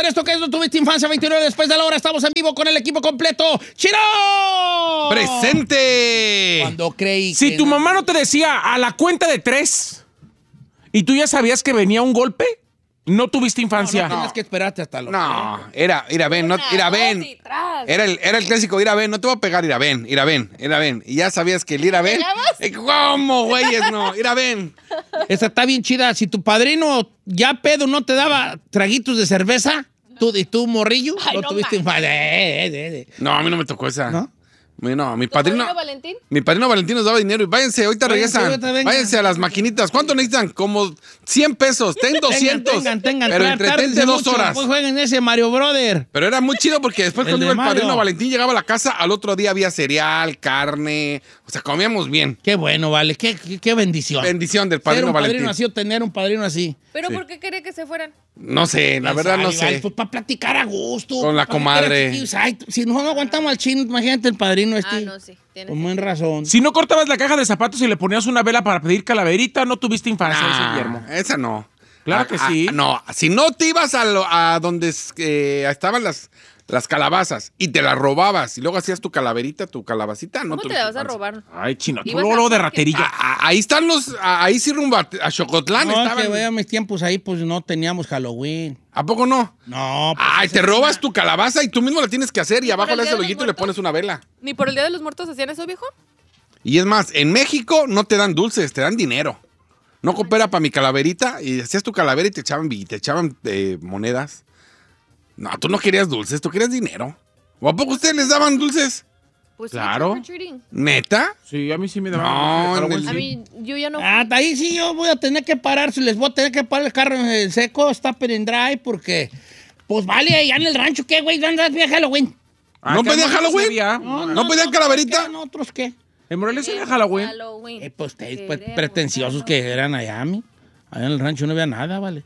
esto que es No Tuviste Infancia, 29 después de la hora. Estamos en vivo con el equipo completo. ¡Chino! ¡Presente! Cuando creí Si que tu mamá no te decía a la cuenta de 3 y tú ya sabías que venía un golpe, no tuviste infancia. No tienes que esperarte hasta lo No, era, ven, no, ira, ven. Era el clásico, ira, ven, no te voy a pegar, ira, ven. Y ya sabías que el ira, ven. ¿Cómo, güeyes? No, ira, ven. Esta está bien chida. Si tu padrino ya pedo no te daba traguitos de cerveza, tú morrillo, no tuviste infancia. No, a mí no me tocó esa. ¿No? No, mi padrino Valentín? Mi padrino Valentín nos daba dinero y váyanse, ahorita regresan. ahorita vengan. Váyanse a las maquinitas. ¿Cuánto necesitan? Como 100 pesos. Ten 200. Tengan. Pero entretente 2 horas. Pues jueguen ese Mario Brother. Pero era muy chido porque después El cuando de iba el padrino Mario. Valentín llegaba a la casa, al otro día había cereal, carne. O sea, comíamos bien. Qué bueno, vale. Qué bendición. Bendición del Ser padrino un Valentín. padrino así o tener un padrino así. ¿Pero por qué quería que se fueran? No sé, la verdad no sé. Pues para platicar a gusto. Con la para comadre. meter aquí, ay, si no aguantamos al chino, imagínate el padrino Ah, no, sí. Tienes Con buena razón. Si no cortabas la caja de zapatos y le ponías una vela para pedir calaverita, no tuviste infancia, dice Guillermo. Esa no. Claro que sí. No, si no te ibas a donde estaban las calabazas y te las robabas y luego hacías tu calaverita, tu calabacita, no ¿Cómo te tuviste la vas a infancia. robar? Ay, chino, tú Ibas luego a- de raterilla. Ahí están ahí sí rumbo a Xocotlán No, estaban. que vea mis tiempos ahí, pues no teníamos Halloween. ¿A poco no? No. Pues, Ay, te robas tu calabaza y tú mismo la tienes que hacer y abajo por le el haces el Día de hoyito y los le pones una vela. ¿Ni por el Día de los Muertos hacían eso, viejo? Y es más, en México no te dan dulces, te dan dinero. No coopera para mi calaverita y hacías tu calavera y te echaban monedas. No, tú no querías dulces, tú querías dinero. ¿O a poco ustedes les daban dulces? Pues Claro. Sí, trick or treating. ¿Neta? Sí, a mí sí me daban. No, pero en bueno, el- A sí. mí, yo ya no... Ah, ahí sí yo voy a tener que parar. Si les voy a tener que parar el carro en el seco, stop it and drive, porque... Pues vale, allá en el rancho, ¿qué, güey? ¿Dónde había Halloween? Ah, ¿No acá pedían en Morelos Halloween? había. ¿No pedían calaverita? ¿Qué? ¿Otros qué? En Morelos había Halloween. Pues ustedes, pues, Queremos pretenciosos Halloween. que eran allá, allá en el rancho no había nada, vale.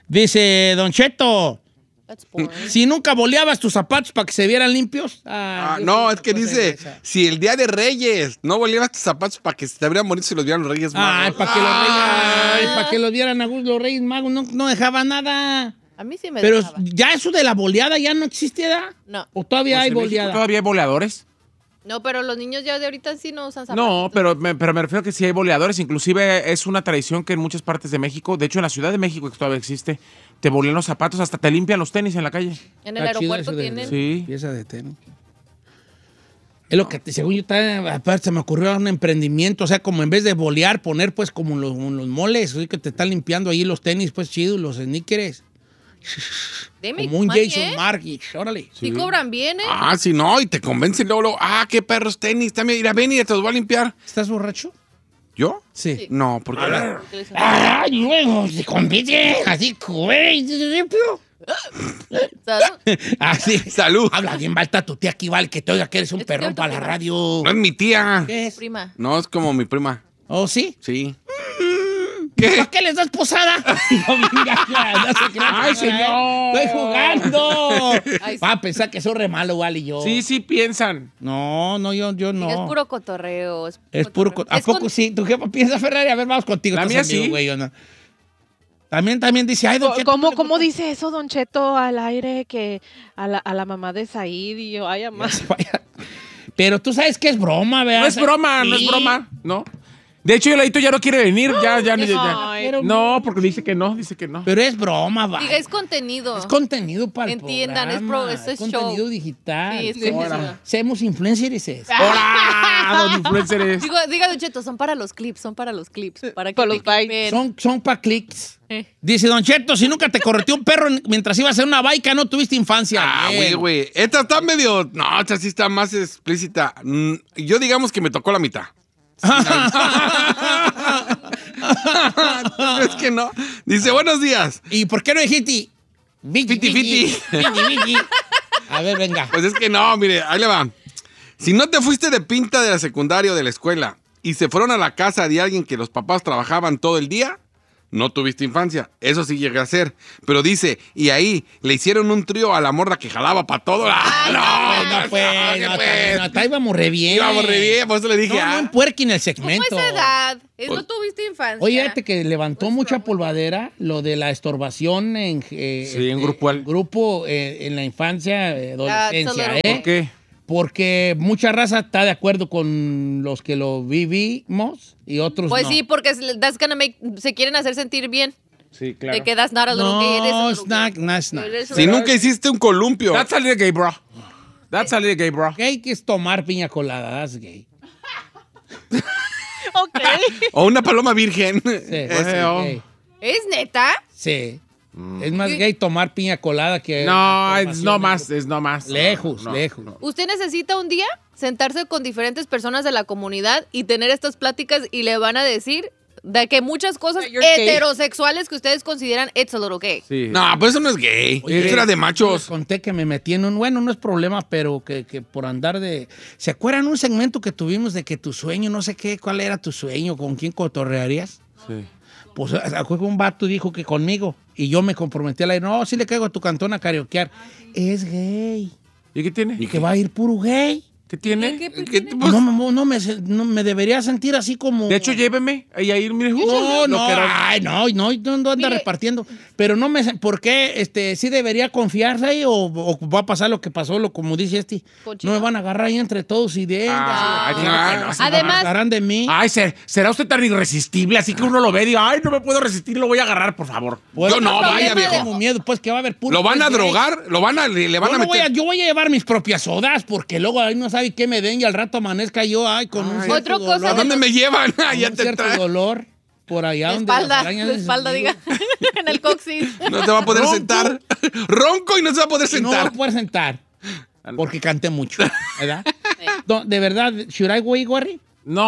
Dice, Don Cheto, That's boring. si nunca boleabas tus zapatos para que se vieran limpios. No, es que dice, si el Día de Reyes no volvías tus zapatos para que se te abrieran bonitos y los vieran los Reyes Magos. Ay, para que los reyes, para que los vieran a gusto los Reyes Magos, no dejaban nada. A mí sí me Pero dejaba. ya eso de la boleada ya no existe, ¿verdad? No. ¿O todavía Pues hay en México boleada? todavía hay boleadores. No, pero los niños ya de ahorita sí no usan zapatos. No, pero me refiero a que sí hay boleadores. Inclusive es una tradición que en muchas partes de México, de hecho en la Ciudad de México que todavía existe, te bolean los zapatos, hasta te limpian los tenis en la calle. En el Está chido aeropuerto eso de- tienen... Sí. Pieza de tenis. Es lo que, según yo, aparte se me ocurrió un emprendimiento, o sea, como en vez de bolear, poner pues como los moles, así que te están limpiando ahí los tenis, pues chidos, los sneakers. Deme Como un money, Jason ¿eh? Margich, órale. Sí cobran bien, ¿eh? Ah, sí, no, y te convencen luego, qué perros tenis, también, mira, ven y te los voy a limpiar. ¿Estás borracho? ¿Yo? Sí. No, porque... ¡Ay, luego se convierte así, güey! ¿Sabes? Así. Salud. Habla bien, Balta, tu tía aquí, Val, que te oiga que eres un Es perrón tu para la prima. radio. No es mi tía. ¿Qué es? Prima. No, es como mi prima. ¿Oh, sí? Sí. ¿Para qué les das posada? No, venga, no se crean, ¡Ay, señora. señor! ¡Estoy jugando! Ay, sí. Va a pensar que soy re malo, Val, y yo. Sí piensan. No, yo no. Es puro cotorreo. Es puro... ¿A Es poco con- sí? ¿Tu jefa piensa, Ferrari? A ver, vamos contigo. La estás mía amigo, sí. güey, ¿o no? También dice, ay, Don Cheto, ¿Cómo, no le cómo gusta- dice eso, Don Cheto, al aire, que a la mamá de Said y yo, ay, amá? Pero tú sabes que es broma, ¿verdad? No es broma, no es Sí. broma, ¿no? De hecho, Yoladito ya no quiere venir, ya. Ay, No, porque dice que no. Pero es broma, va. Diga, es contenido. Es contenido para el Entiendan, programa. es show. contenido digital. Sí, es contenido. Somos influencers. ¡Hola, don influencer! Diga, Don Cheto, son para los clips. Para que Para los te clipen. Son para clics. Eh. Dice Don Cheto, si nunca te correteó un perro mientras ibas a hacer una baica, no tuviste infancia. Bien. Güey. Esta está medio... No, esta sí está más explícita. Yo digamos que me tocó la mitad. ¿Es que no? Dice, buenos días. ¿Y por qué no dijiste? Fiti, fiti. Fiti. A ver, venga. Pues es que no, mire, ahí le va. Si no te fuiste de pinta de la secundaria o de la escuela y se fueron a la casa de alguien que los papás trabajaban todo el día, no tuviste infancia. Eso sí llegué a hacer. Pero dice, y ahí le hicieron un trío a la morra que jalaba para todo. No, pues, no, íbamos re bien. Íbamos re bien, por eso le dije, No empuerquen el segmento. ¿Cómo esa edad? No tuviste infancia. Oye, fíjate que levantó mucha polvadera lo de la estorbación en grupo en la infancia, adolescencia, ¿Por qué? Porque mucha raza está de acuerdo con los que lo vivimos y otros Pues no. sí, porque se quieren hacer sentir bien. Sí, claro. De que that's not a little gay. No, it's not. si nunca hiciste un columpio. That's a little gay, bro. That's a little gay, bro. Gay que es tomar piña colada, that's gay. Ok. O una paloma virgen. Sí, Gay. ¿Es neta? sí. Es más gay tomar piña colada que... No, es no más, es no más. Lejos, No, lejos. no. Usted necesita un día sentarse con diferentes personas de la comunidad y tener estas pláticas y le van a decir de que muchas cosas That you're gay. heterosexuales que ustedes consideran it's a little gay. Sí. No, pues eso no es gay. Oye, eso era de Les machos. conté que me metí en un... Bueno, no es problema, pero que por andar de... ¿Se acuerdan un segmento que tuvimos de que tu sueño, no sé qué, cuál era tu sueño, con quién cotorrearías? Sí. Pues acuerdo que un vato dijo que conmigo. Y yo me comprometí a la... No, sí le caigo a tu cantón a karaokear. Es gay. ¿Y qué tiene? Que va a ir puro gay. ¿Qué tiene? ¿Qué te- pues, No me debería sentir así como... De hecho, lléveme y ahí, mire. No, lo que era- ay, no anda Mire. repartiendo. Pero no me... ¿Por qué? ¿Sí debería confiarse ahí o va a pasar lo que pasó, como dice Cochino. No me van a agarrar ahí entre todos y de... Ay, claro que no. se Además- agarrarán de mí. Ay, ¿será usted tan irresistible? Así que uno lo ve y diga, ay, no me puedo resistir, lo voy a agarrar, por favor. Pues, yo no, vaya, problema viejo. Como miedo, pues que va a haber puro... Lo van a pues, gay. drogar, le van a meter. Yo voy a llevar mis propias sodas porque luego ahí no sabe qué me den y al rato amanezca yo con un cierto Otra cosa dolor. ¿A dónde me llevan? Con Ya un te cierto trae. dolor por allá De donde las espalda, arañas de de espalda, diga. En el coxis. No te va a poder Ronco. sentar. Ronco y no se va a poder No voy a sentar. poder sentar porque canté mucho, ¿verdad? No, de verdad, should I go, Gorry?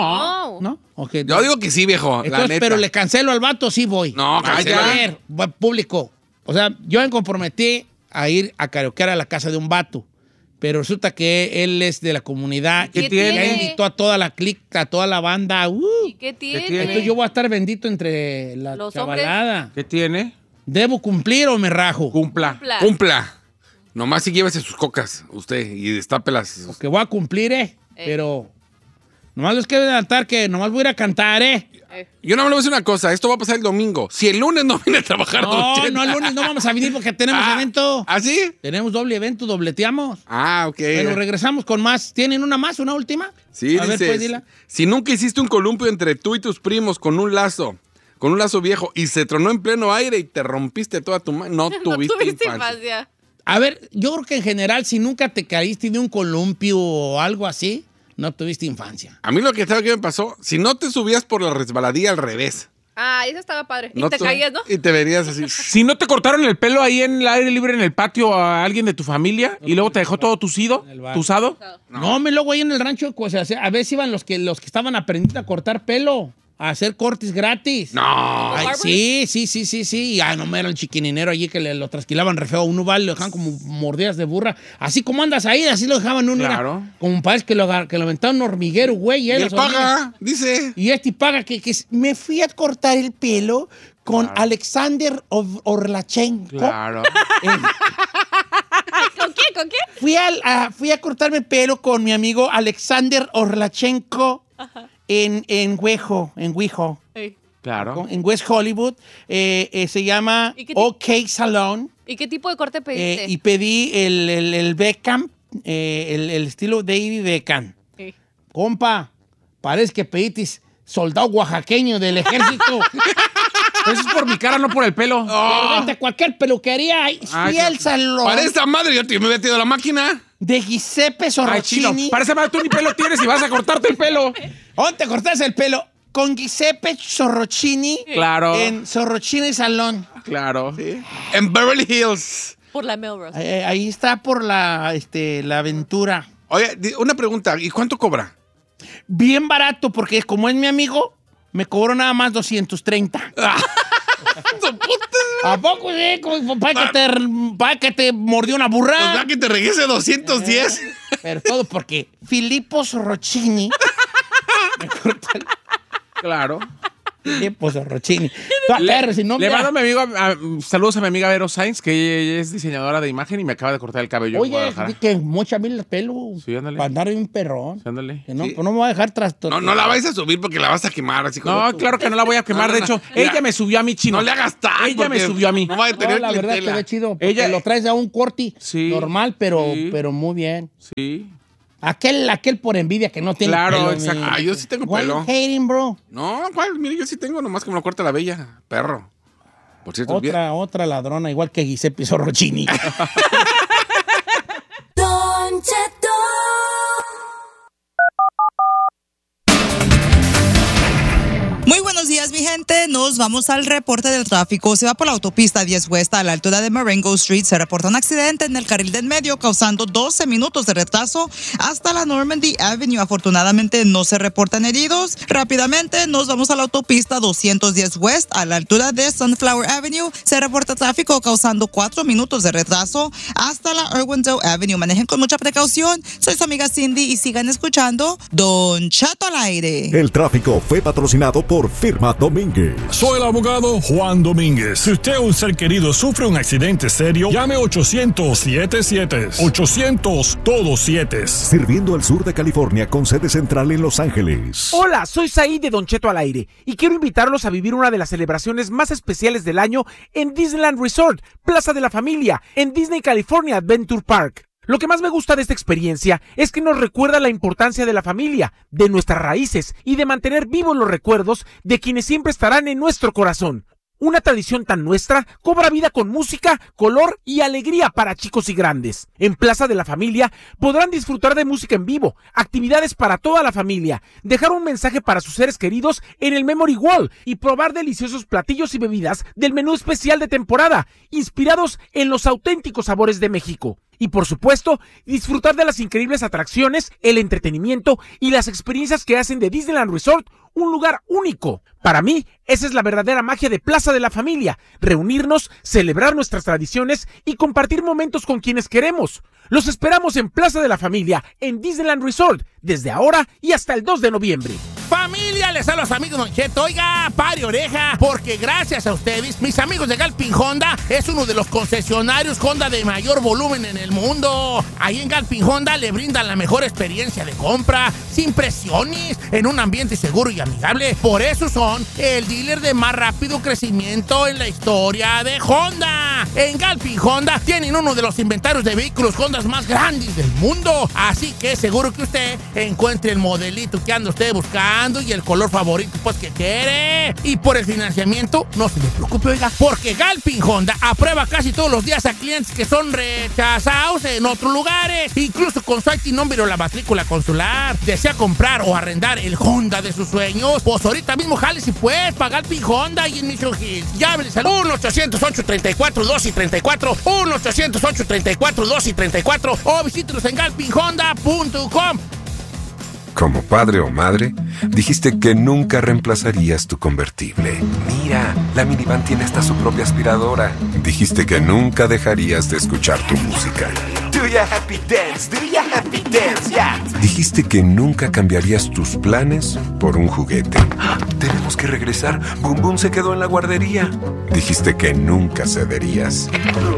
No. No. ¿No? Ok. Yo digo que sí, viejo. La Entonces, neta. pero le cancelo al vato, sí voy. No, cancela. A ver, público. O sea, yo me comprometí a ir a karaokear a la casa de un vato. Pero resulta que él es de la comunidad. ¿Qué y tiene? ya invitó a toda la clica, a toda la banda. ¿Y qué tiene? tiene? Entonces yo voy a estar bendito entre la Los chavalada. ¿Qué tiene? ¿Debo cumplir o me rajo? Cumpla. Cumpla. Nomás sí llévese sus cocas, usted, y destápelas. Porque voy a cumplir, Pero nomás les quiero adelantar que nomás voy a ir a cantar, Yo no me voy a decir una cosa, esto va a pasar el domingo. Si el lunes no viene a trabajar, don No, Chela. no, el lunes no vamos a venir porque tenemos evento. ¿Ah, sí? Tenemos doble evento, dobleteamos. Ah, ok. Bueno, regresamos con más. ¿Tienen una más, una última? Sí, a ver, dices, pues, dila. si nunca hiciste un columpio entre tú y tus primos con un lazo viejo y se tronó en pleno aire y te rompiste toda tu mano, no tuviste infancia. A ver, yo creo que en general, si nunca te caíste de un columpio o algo así, no tuviste infancia. A mí lo que sabe que me pasó, si no te subías por la resbaladilla al revés. Ah, eso estaba padre. Y no te caías, ¿no? Y te verías así. Si no te cortaron el pelo ahí en el aire libre en el patio a alguien de tu familia y luego te dejó todo tucido, En el bar. tusado. No, luego ahí en el rancho, pues, a veces iban los que estaban aprendiendo a cortar pelo, a hacer cortes gratis. No. Ay, sí. Y no me era el chiquininero allí que lo trasquilaban re feo. Uno va y lo dejaban como mordidas de burra. Así como andas ahí, así lo dejaban uno. Claro. Era como parece que lo aventaban un hormiguero, güey. Y él paga, dice. Y paga que me fui a cortar el pelo con Alexander Orlachenko. Claro. ¿Con quién? ¿Con quién? Fui a cortarme el pelo con mi amigo Alexander Orlachenko en Huejo, Ey. Claro. en West Hollywood. Se llama ¿Y qué OK Salon. ¿Y qué tipo de corte pediste? Y pedí el Beckham, el estilo David Beckham. Ey. Compa, parece que pediste soldado oaxaqueño del ejército. Eso es por mi cara, no por el pelo. Pero vente a cualquier peluquería. Y Ay, fui al salón Para esa madre yo me había tirado la máquina. de Giuseppe Ay, chino. Sorrocini. Parece más tú ni pelo tienes y vas a cortarte el pelo. ¿Dónde te cortaste el pelo? Con Giuseppe Sorrocini. Claro. En Sorrocini Salón. Claro. En Beverly Hills. Por la Melrose. Ahí está por la aventura. Oye, una pregunta, ¿y cuánto cobra? Bien barato, porque como es mi amigo, me cobró nada más 230. ¿A poco sí? Para que te mordió una burra. Pues da que te regrese 210. Pero todo porque Filippo Sorrocini me corta el... Claro. Pues Rochini. Le mando a mi amigo, saludos a mi amiga Vero Sainz, que ella es diseñadora de imagen y me acaba de cortar el cabello. Oye, que mucha mil el pelo. Sí, ándale. Para andar un perrón. Sí, ándale. Que no, sí. Pues no me voy a dejar trastornar. No la vais a subir porque la vas a quemar. Así como no, claro que no la voy a quemar. De hecho, ella me subió a mí, Chino. No le hagas tan. Ella me subió a mí. No va a tener la verdad que ve chido. Ella lo traes a un corte normal, pero muy bien. Sí. Aquel por envidia que no tiene pelo. Claro, exacto. Yo sí tengo pelo. Hating, bro. No, ¿cuál? Mire, yo sí tengo, nomás que me lo corta la bella. Perro. Por cierto, otra ladrona, igual que Giuseppe Sorrocini. Don Cheto. Muy buenos días, mi gente. Nos vamos al reporte del tráfico. Se va por la autopista 10 West a la altura de Marengo Street. Se reporta un accidente en el carril del medio causando 12 minutos de retraso hasta la Normandy Avenue. Afortunadamente no se reportan heridos. Rápidamente nos vamos a la autopista 210 West a la altura de Sunflower Avenue. Se reporta tráfico causando 4 minutos de retraso hasta la Irwindale Avenue. Manejen con mucha precaución. Soy su amiga Cindy y sigan escuchando Don Cheto al aire. El tráfico fue patrocinado por Firma Domínguez. Soy el abogado Juan Domínguez. Si usted o un ser querido sufre un accidente serio, llame 800-77. 800 todos 7. Sirviendo al sur de California con sede central en Los Ángeles. Hola, soy Said de Don Cheto al aire y quiero invitarlos a vivir una de las celebraciones más especiales del año en Disneyland Resort, Plaza de la Familia, en Disney California Adventure Park. Lo que más me gusta de esta experiencia es que nos recuerda la importancia de la familia, de nuestras raíces y de mantener vivos los recuerdos de quienes siempre estarán en nuestro corazón. Una tradición tan nuestra cobra vida con música, color y alegría para chicos y grandes. En Plaza de la Familia podrán disfrutar de música en vivo, actividades para toda la familia, dejar un mensaje para sus seres queridos en el Memory Wall y probar deliciosos platillos y bebidas del menú especial de temporada, inspirados en los auténticos sabores de México. Y por supuesto, disfrutar de las increíbles atracciones, el entretenimiento y las experiencias que hacen de Disneyland Resort un lugar único. Para mí, esa es la verdadera magia de Plaza de la Familia. Reunirnos, celebrar nuestras tradiciones y compartir momentos con quienes queremos. Los esperamos en Plaza de la Familia, en Disneyland Resort, desde ahora y hasta el 2 de noviembre. Familia, les hablo a los amigos Don Cheto. Oiga, pare oreja, porque gracias a ustedes, mis amigos de Galpin Honda es uno de los concesionarios Honda de mayor volumen en el mundo. Ahí en Galpin Honda le brindan la mejor experiencia de compra, sin presiones, en un ambiente seguro y amigable. Por eso son el dealer de más rápido crecimiento en la historia de Honda. En Galpin Honda tienen uno de los inventarios de vehículos Honda más grandes del mundo. Así que seguro que usted encuentre el modelito que anda usted buscando y el color favorito pues que quiere. Y por el financiamiento, no se le preocupe, oiga, porque Galpin Honda aprueba casi todos los días a clientes que son rechazados en otros lugares. Incluso con su IT number o la matrícula consular. ¿Desea comprar o arrendar el Honda de sus sueños? Pues ahorita mismo jale si puedes para Galpin Honda y en Mission Hills. Llámenles al 1-800-834-1234, 1-800-834-1234 o visítenos en galpinhonda.com. Como padre o madre, dijiste que nunca reemplazarías tu convertible. Mira, la minivan tiene hasta su propia aspiradora. Dijiste que nunca dejarías de escuchar tu música. Do ya happy dance, yeah. Dijiste que nunca cambiarías tus planes por un juguete. Tenemos que regresar. Boom Boom se quedó en la guardería. Dijiste que nunca cederías.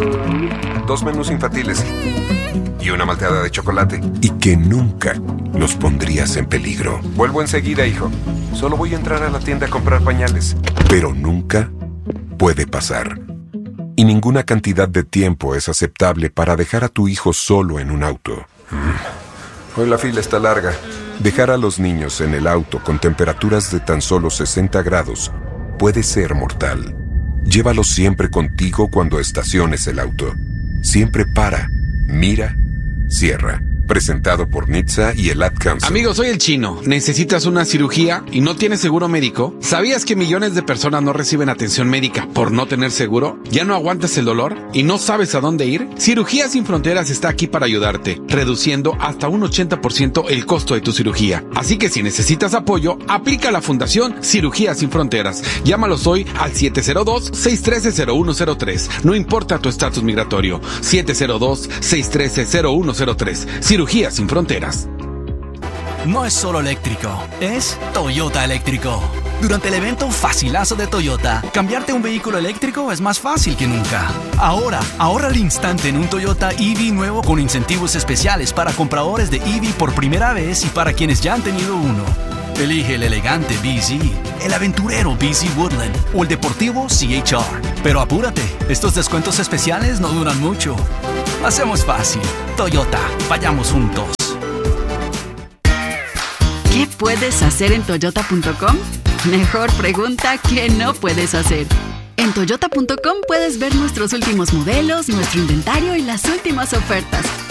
2 menús infantiles y una malteada de chocolate. Y que nunca los pondrías en peligro. Vuelvo enseguida, hijo. Solo voy a entrar a la tienda a comprar pañales. Pero nunca puede pasar. Y ninguna cantidad de tiempo es aceptable para dejar a tu hijo solo en un auto. Hoy la fila está larga. Dejar a los niños en el auto con temperaturas de tan solo 60 grados puede ser mortal. Llévalos siempre contigo cuando estaciones el auto. Siempre para, mira, cierra. Presentado por NHTSA y el Ad Council. Amigo, soy el Chino. ¿Necesitas una cirugía y no tienes seguro médico? ¿Sabías que millones de personas no reciben atención médica por no tener seguro? ¿Ya no aguantas el dolor y no sabes a dónde ir? Cirugías Sin Fronteras está aquí para ayudarte, reduciendo hasta un 80% el costo de tu cirugía. Así que si necesitas apoyo, aplica a la Fundación Cirugías Sin Fronteras. Llámalos hoy al 702-613-0103. No importa tu estatus migratorio. 702-613-0103. Cirugías Sin Fronteras. no es solo eléctrico, es Toyota eléctrico. Durante el evento Facilazo de Toyota, cambiarte a un vehículo eléctrico es más fácil que nunca. Ahora, ahorra al instante en un Toyota EV nuevo con incentivos especiales para compradores de EV por primera vez y para quienes ya han tenido uno. Elige el elegante BZ, el aventurero BZ Woodland o el deportivo CHR. Pero apúrate, estos descuentos especiales no duran mucho. Hacemos fácil. Toyota, vayamos juntos. ¿Qué puedes hacer en Toyota.com? Mejor pregunta que no puedes hacer. En Toyota.com puedes ver nuestros últimos modelos, nuestro inventario y las últimas ofertas.